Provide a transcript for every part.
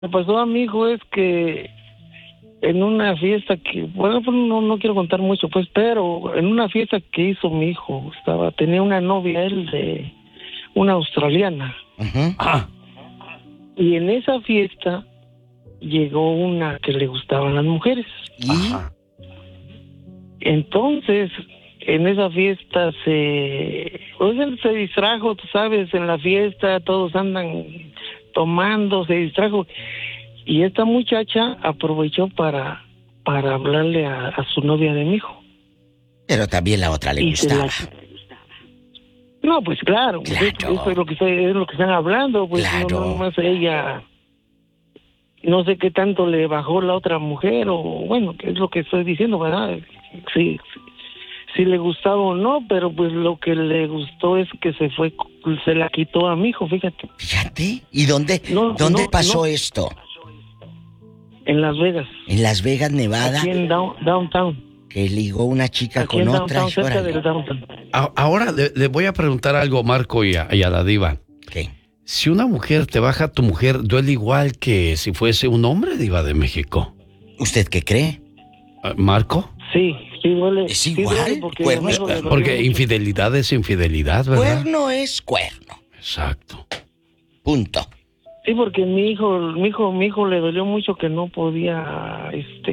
Me pasó a mi hijo es que en una fiesta que, bueno, pues no quiero contar mucho, pues, pero en una fiesta que hizo mi hijo, tenía una novia él de una australiana. Uh-huh. Ah, Y en esa fiesta llegó una que le gustaban las mujeres. ajá. Entonces, en esa fiesta pues él se distrajo, tú sabes, en la fiesta todos andan tomando, se distrajo. Y esta muchacha aprovechó para hablarle a su novia de mi hijo. Pero también la otra le Y gustaba. No, pues claro, Claro. eso es lo que están hablando, pues Claro. no más ella, no sé qué tanto le bajó la otra mujer, o bueno, que es lo que estoy diciendo, ¿verdad? Sí, si le gustaba o no, pero pues lo que le gustó es que se la quitó a mi hijo, fíjate. Fíjate. ¿Y dónde No, pasó no. esto? En Las Vegas. En Las Vegas, Nevada. Aquí en downtown. Que ligó una chica Aquí con en otra. downtown, cerca Órale. del downtown. Ahora le voy a preguntar algo a Marco y a la diva. ¿Qué? Si una mujer te baja, tu mujer duele igual que si fuese un hombre, diva de México. ¿Usted qué cree? ¿Marco? Sí duele. ¿Es Sí igual? duele porque Cuerno a mi es hijo le cuerno. dolió Porque mucho. infidelidad es infidelidad, ¿verdad? Cuerno es cuerno. Exacto. Punto. Sí, porque mi hijo le dolió mucho que no podía,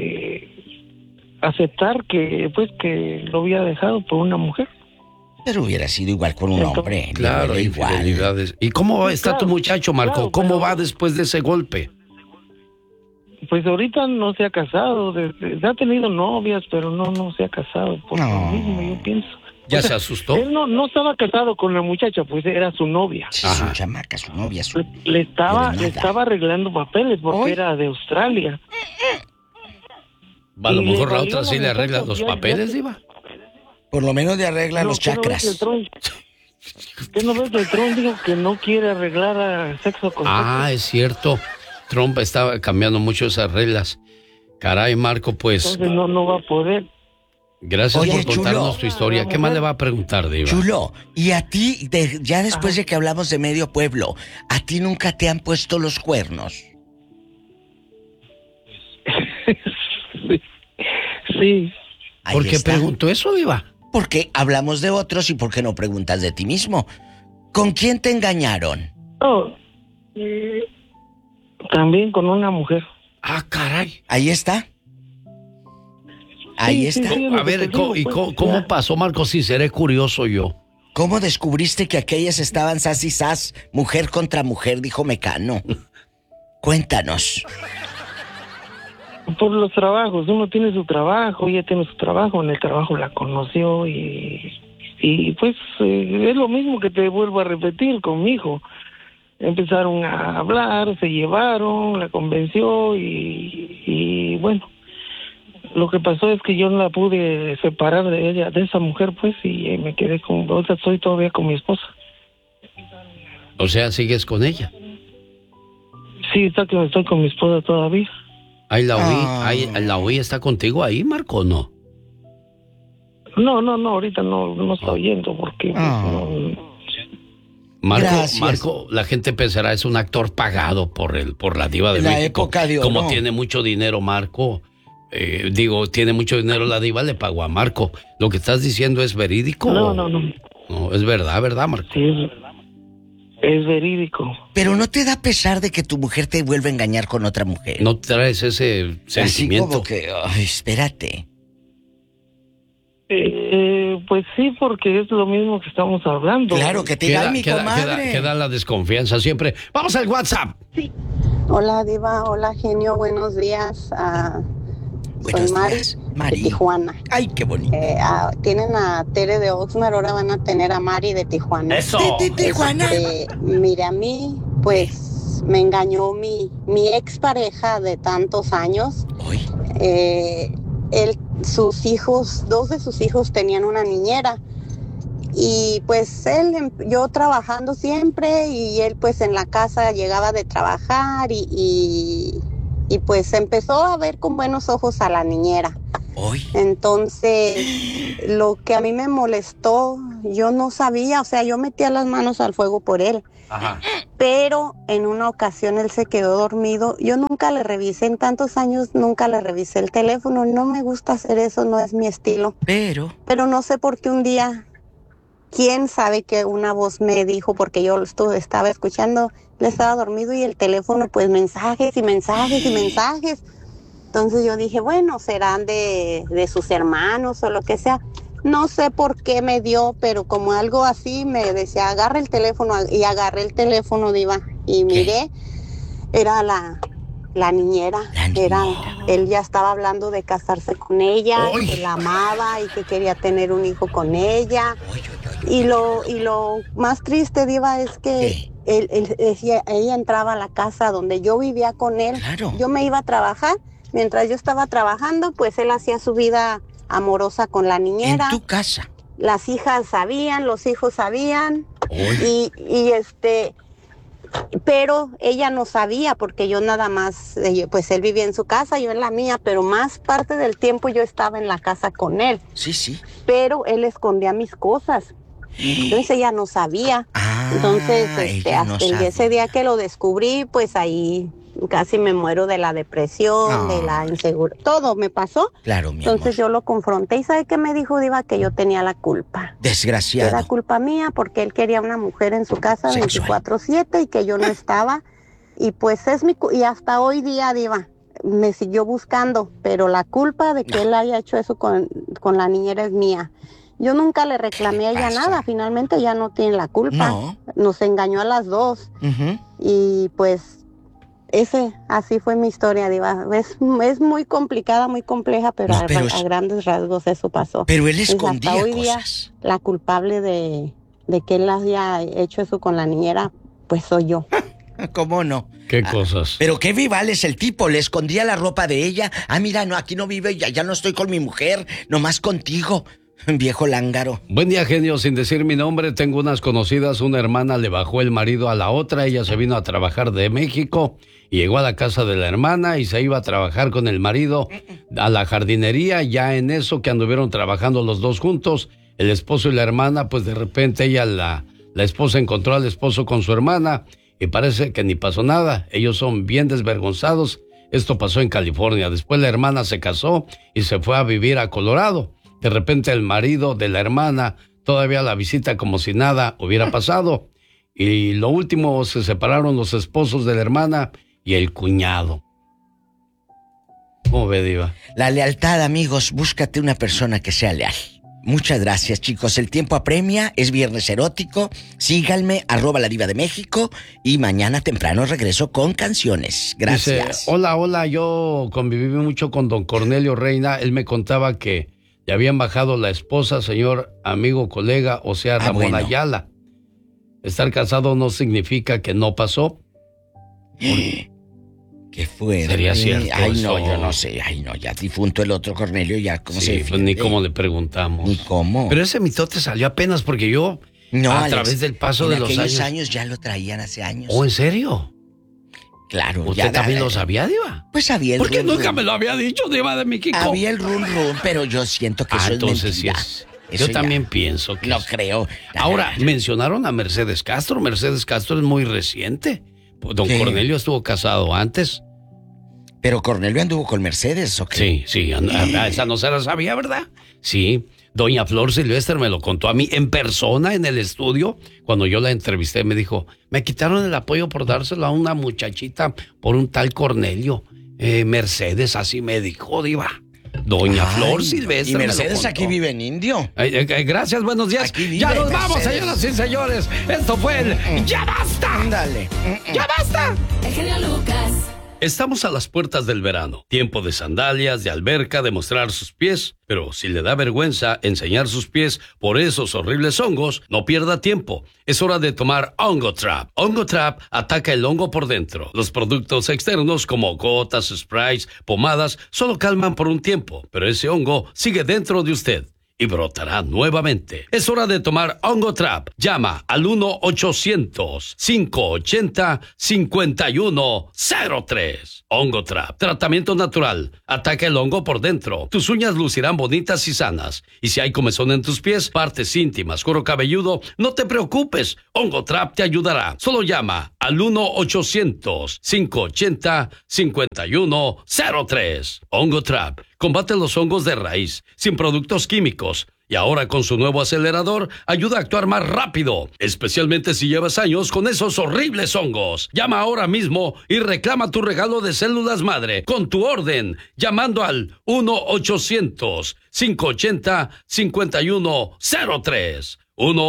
aceptar que lo había dejado por una mujer. Pero hubiera sido igual con un Entonces, hombre. le Claro, duele igual. infidelidades. ¿Y cómo Sí, está tu claro, muchacho, Marco? claro, ¿Cómo pero- va después de ese golpe? Pues ahorita no se ha casado, ha tenido novias, pero no se ha casado, por No. lo mismo yo pienso. ¿Ya O sea, se asustó? Él no estaba casado con la muchacha, pues era su novia. Sí, Ajá. su chamaca, su novia, su... Le estaba Granada. arreglando papeles porque Ay. era de Australia. A lo Y le mejor la valió otra sí la le arregla muchacha, los ya- papeles, ya- diva. Por lo menos le arregla los ¿qué no ves que chakras. ¿Qué no ves que el Trump dijo que no quiere arreglar a sexo con Ah, es cierto. Trump estaba cambiando mucho esas reglas. Caray, Marco, pues sexo? Entonces no va a poder. gracias Oye, por contarnos chulo. tu historia. ¿Qué más le va a preguntar, diva? Chulo, y a ti, ya después de que hablamos de medio pueblo, ¿a ti nunca te han puesto los cuernos? Sí. Ahí ¿Por qué está. preguntó eso, diva? Porque hablamos de otros y por qué no preguntas de ti mismo. ¿Con quién te engañaron? No, también con una mujer. Ah, caray. Ahí está. Ahí Sí, está. sí, A ver, ¿y cómo pasó, Marco? Sí, seré curioso yo. ¿Cómo descubriste que aquellas estaban sas y sas, mujer contra mujer, dijo Mecano? Cuéntanos. Por los trabajos, uno tiene su trabajo, ella tiene su trabajo, en el trabajo la conoció y pues es lo mismo que te vuelvo a repetir con mi hijo. Empezaron a hablar, se llevaron, la convenció y bueno, lo que pasó es que yo no la pude separar de ella, de esa mujer, pues, y me quedé ahorita estoy todavía con mi esposa. O sea, ¿sigues con ella? Sí, estoy con mi esposa todavía. Ahí la oí, Ah. la oí, ¿está contigo ahí, Marco, o no? No, ahorita no está oyendo porque pues, Ah. Marco, Gracias. Marco, la gente pensará es un actor pagado por la diva de La México. época de oro. Como tiene mucho dinero Marco, tiene mucho dinero la diva, le pagó a Marco. ¿Lo que estás diciendo es verídico? No. No, es verdad, Marco. Sí, es verídico. Pero ¿no te da pesar de que tu mujer te vuelva a engañar con otra mujer? ¿No traes ese Así sentimiento? como que, ay, espérate. Pues sí, porque es lo mismo que estamos hablando. Claro que te diga, "Ay, mi comadre". queda la desconfianza siempre. Vamos al WhatsApp. Hola Diva, hola genio, buenos días. Buenos Soy Mari, días, Mari. de Tijuana. Ay, qué bonito. Tienen a Tere de Oxnard, ahora van a tener a Mari de Tijuana. ¡Eso! Tijuana. Mire, a mí, pues, me engañó mi expareja de tantos años. Ay, Sus hijos, 2 de sus hijos tenían una niñera. Y pues yo trabajando siempre y él pues en la casa llegaba de trabajar y pues empezó a ver con buenos ojos a la niñera. ay. Entonces, lo que a mí me molestó, yo no sabía, o sea, yo metía las manos al fuego por él. Ajá. pero en una ocasión él se quedó dormido. Yo nunca le revisé, en tantos años nunca le revisé el teléfono, no me gusta hacer eso, no es mi estilo. Pero no sé por qué un día, quién sabe que una voz me dijo, porque yo estaba escuchando, él estaba dormido y el teléfono, pues mensajes y mensajes y mensajes. Entonces yo dije, bueno, serán de sus hermanos o lo que sea. No sé por qué me dio, pero como algo así me decía, agarra el teléfono, y agarré el teléfono, Diva, y miré, era la niñera. Él ya estaba hablando de casarse con ella, que la amaba y que quería tener un hijo con ella. Y lo más triste, Diva, es que ella entraba a la casa donde yo vivía con él. Claro. Yo me iba a trabajar, mientras yo estaba trabajando, pues él hacía su vida amorosa con la niñera. ¿En tu casa? Las hijas sabían, los hijos sabían. Y pero ella no sabía, porque yo nada más, pues él vivía en su casa, yo en la mía, pero más parte del tiempo yo estaba en la casa con él. Sí. Pero él escondía mis cosas. Entonces ella no sabía. Entonces, ese día que lo descubrí, pues ahí casi me muero de la depresión, de la inseguridad. Todo me pasó. Claro, mi Entonces amor. yo lo confronté y ¿sabe qué me dijo, Diva? Que yo tenía la culpa. Desgraciado. Era culpa mía porque él quería una mujer en su casa 24/7 y que yo no estaba. Y pues y hasta hoy día, Diva, me siguió buscando, pero la culpa de que él haya hecho eso con la niñera es mía. Yo nunca le reclamé a ella nada, finalmente ella no tiene la culpa. No. Nos engañó a las dos. Y pues así fue mi historia, Diva. Es muy complicada, muy compleja, pero a grandes rasgos eso pasó. Pero él escondía hasta hoy cosas. Día, la culpable de que él haya hecho eso con la niñera, pues soy yo. ¿Cómo no? ¿Qué cosas? Pero qué vival es el tipo, le escondía la ropa de ella. Mira, no, aquí no vive, ya no estoy con mi mujer, nomás contigo. Viejo lángaro. Buen día, genio. Sin decir mi nombre, tengo unas conocidas. Una hermana le bajó el marido a la otra. Ella se vino a trabajar de México y llegó a la casa de la hermana y se iba a trabajar con el marido a la jardinería. Ya en eso que anduvieron trabajando los dos juntos, el esposo y la hermana, pues de repente ella, la esposa, encontró al esposo con su hermana y parece que ni pasó nada. Ellos son bien desvergonzados. Esto pasó en California. Después la hermana se casó y se fue a vivir a Colorado. De repente el marido de la hermana todavía la visita como si nada hubiera pasado. Y lo último, se separaron los esposos de la hermana y el cuñado. ¿Cómo ve, Diva? La lealtad, amigos, búscate una persona que sea leal. Muchas gracias, chicos. El tiempo apremia, es viernes erótico. Síganme, @LaDivaDeMéxico. Y mañana temprano regreso con canciones. Gracias. Dice, hola, yo conviví mucho con don Cornelio Reina. Él me contaba que le habían bajado la esposa, señor amigo, colega, o sea, Ramón Ayala. Estar casado no significa que no pasó. ¿Qué fue? Sería cierto. Ay, eso. no, yo no sé. Ay, no, ya difunto el otro Cornelio, ya, ¿cómo se pues ni cómo le preguntamos. Ni cómo. Pero ese mitote salió apenas porque yo, Alex, través del paso de los años. En años ya lo traían hace años. ¿Oh, en serio? Claro. ¿Usted también lo sabía, Diva? Pues sabía el ¿Por qué run, nunca run. me lo había dicho, Diva de México? Había el run, pero yo siento que eso entonces es mentira. sí es. Yo también pienso que no creo. Ahora, mencionaron a Mercedes Castro. Mercedes Castro es muy reciente. Pues don Cornelio estuvo casado antes. ¿Pero Cornelio anduvo con Mercedes o qué? Sí. Esa no se la sabía, ¿verdad? Sí. Doña Flor Silvestre me lo contó a mí en persona en el estudio. Cuando yo la entrevisté me dijo, me quitaron el apoyo por dárselo a una muchachita por un tal Cornelio. Mercedes, así me dijo, Diva. Doña Flor Silvestre. Y Mercedes aquí vive en Indio. Gracias, buenos días. Ya nos vamos, señoras y señores. Esto fue el ¡Ya basta! Ándale. ¡Ya basta! El genio Lucas. Estamos a las puertas del verano. Tiempo de sandalias, de alberca, de mostrar sus pies. Pero si le da vergüenza enseñar sus pies por esos horribles hongos, no pierda tiempo. Es hora de tomar Hongo Trap. Hongo Trap ataca el hongo por dentro. Los productos externos como gotas, sprays, pomadas, solo calman por un tiempo. Pero ese hongo sigue dentro de usted. y brotará nuevamente. Es hora de tomar Ongotrap. Llama al 1-800-580-5103. Ongotrap, tratamiento natural. Ataca el hongo por dentro. Tus uñas lucirán bonitas y sanas. Y si hay comezón en tus pies, partes íntimas, cuero cabelludo, no te preocupes. Ongotrap te ayudará. Solo llama al 1-800-580-5103. Ongotrap combate los hongos de raíz, sin productos químicos. Y ahora con su nuevo acelerador, ayuda a actuar más rápido, especialmente si llevas años con esos horribles hongos. Llama ahora mismo y reclama tu regalo de células madre con tu orden, llamando al 1-800-580-5103.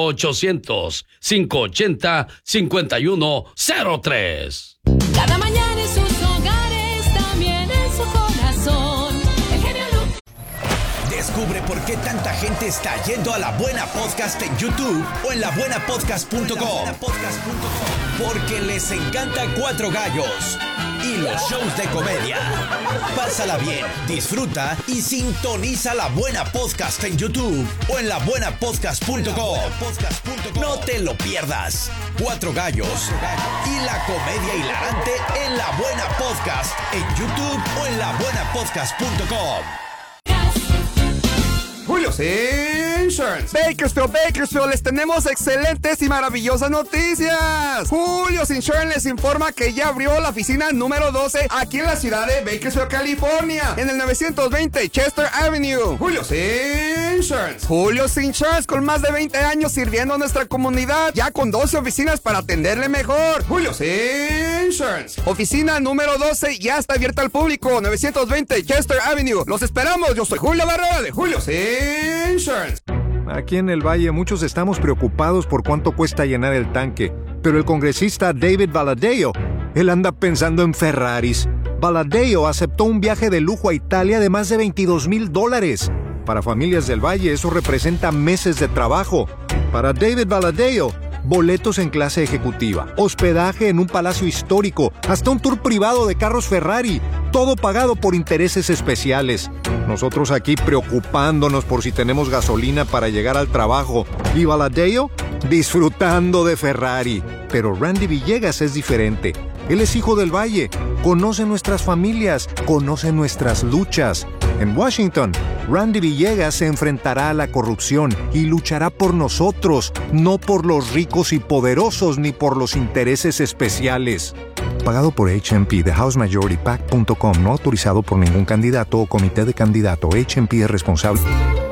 1-800-580-5103. Cada mañana en sus hogares, también en su corazón. El genio Lucas. Descubre por qué tanta gente está yendo a La Buena Podcast en YouTube o en labuenapodcast.com. Porque les encanta Cuatro Gallos y los shows de comedia. Pásala bien, disfruta y sintoniza La Buena Podcast en YouTube o en labuenapodcast.com. No te lo pierdas. Cuatro Gallos y la comedia hilarante en La Buena Podcast en YouTube o en labuenapodcast.com. Julio's Insurance. Bakersfield, les tenemos excelentes y maravillosas noticias. Julio's Insurance les informa que ya abrió la oficina número 12 aquí en la ciudad de Bakersfield, California, en el 920 Chester Avenue. Julio's Insurance. Julio's Insurance, con más de 20 años sirviendo a nuestra comunidad, ya con 12 oficinas para atenderle mejor. Julio's Insurance. Oficina número 12 ya está abierta al público, 920 Chester Avenue. Los esperamos. Yo soy Julio Barrera de Julio's Insurance. Aquí en el Valle muchos estamos preocupados por cuánto cuesta llenar el tanque, pero el congresista David Valadao, él anda pensando en Ferraris. Valadao aceptó un viaje de lujo a Italia de más de $22,000. Para familias del Valle eso representa meses de trabajo. Para David Valadao, boletos en clase ejecutiva, hospedaje en un palacio histórico, hasta un tour privado de carros Ferrari, todo pagado por intereses especiales. Nosotros aquí preocupándonos por si tenemos gasolina para llegar al trabajo. Y Valadao disfrutando de Ferrari. Pero Randy Villegas es diferente. Él es hijo del Valle, conoce nuestras familias, conoce nuestras luchas. En Washington, Randy Villegas se enfrentará a la corrupción y luchará por nosotros, no por los ricos y poderosos ni por los intereses especiales. Pagado por HMP de HouseMajorityPAC.com, no autorizado por ningún candidato o comité de candidato. HMP es responsable.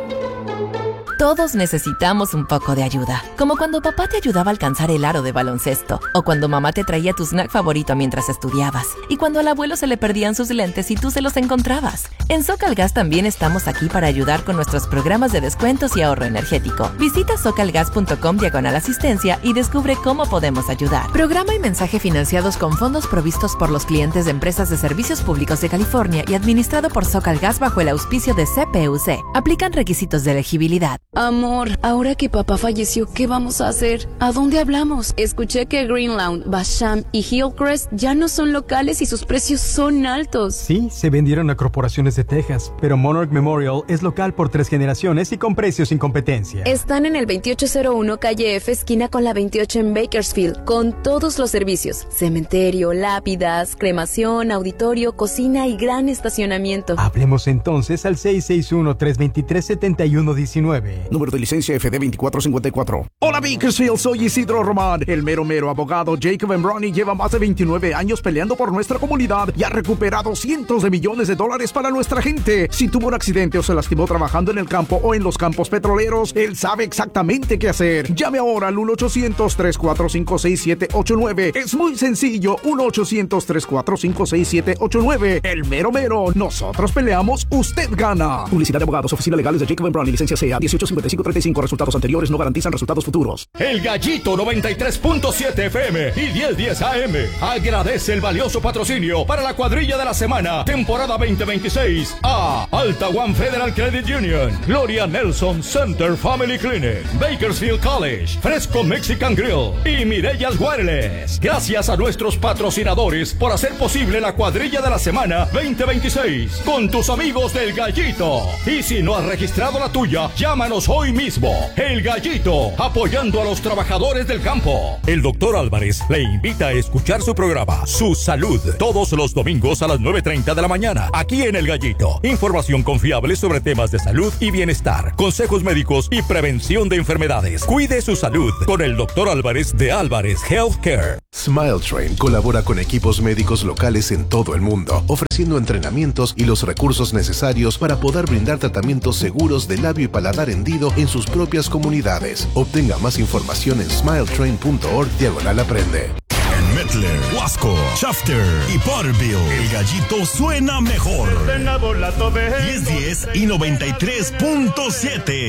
Todos necesitamos un poco de ayuda, como cuando papá te ayudaba a alcanzar el aro de baloncesto, o cuando mamá te traía tu snack favorito mientras estudiabas, y cuando al abuelo se le perdían sus lentes y tú se los encontrabas. En SoCalGas también estamos aquí para ayudar con nuestros programas de descuentos y ahorro energético. Visita socalgas.com/asistencia y descubre cómo podemos ayudar. Programa y mensaje financiados con fondos provistos por los clientes de empresas de servicios públicos de California y administrado por SoCalGas bajo el auspicio de CPUC. Aplican requisitos de elegibilidad. Amor, ahora que papá falleció, ¿qué vamos a hacer? ¿A dónde hablamos? Escuché que Greenlawn, Basham y Hillcrest ya no son locales y sus precios son altos. Sí, se vendieron a corporaciones de Texas, pero Monarch Memorial es local por 3 generaciones y con precios sin competencia. Están en el 2801 calle F, esquina con la 28 en Bakersfield, con todos los servicios: cementerio, lápidas, cremación, auditorio, cocina y gran estacionamiento. Hablemos entonces al 661-323-7119. Número de licencia FD 2454. Hola Bakersfield, soy Isidro Román. El mero abogado Jacob Ronnie lleva más de 29 años peleando por nuestra comunidad y ha recuperado cientos de millones de dólares para nuestra gente. Si tuvo un accidente o se lastimó trabajando en el campo o en los campos petroleros, él sabe exactamente qué hacer. Llame ahora al 1-800-345-6789. Es muy sencillo, 1-800-345-6789. El mero, nosotros peleamos, usted gana. Publicidad de abogados, oficina legales de Jacob Ronnie, licencia CA 18 5535. Resultados anteriores no garantizan resultados futuros. El Gallito 93.7 FM y 1010 AM agradece el valioso patrocinio para la cuadrilla de la semana, temporada 2026, a Alta One Federal Credit Union, Gloria Nelson Center Family Clinic, Bakersfield College, Fresco Mexican Grill y Mirellas Wireless. Gracias a nuestros patrocinadores por hacer posible la cuadrilla de la semana 2026 con tus amigos del Gallito. Y si no has registrado la tuya, llámanos hoy mismo. El Gallito, apoyando a los trabajadores del campo. El doctor Álvarez le invita a escuchar su programa Su Salud todos los domingos a las 9:30 de la mañana, aquí en El Gallito. Información confiable sobre temas de salud y bienestar, consejos médicos y prevención de enfermedades. Cuide su salud con el doctor Álvarez de Álvarez Healthcare. Smile Train colabora con equipos médicos locales en todo el mundo, ofreciendo entrenamientos y los recursos necesarios para poder brindar tratamientos seguros de labio y paladar hendido en sus propias comunidades. Obtenga más información en smiletrain.org/aprende. En Mettler, Wasco, Shafter y Porterville, El Gallito suena mejor. 1010 y 93.7.